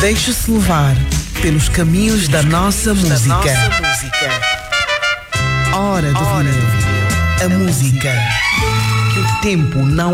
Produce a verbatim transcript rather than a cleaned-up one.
Deixe-se levar pelos caminhos da nossa música. Hora do vinil. A música que o tempo não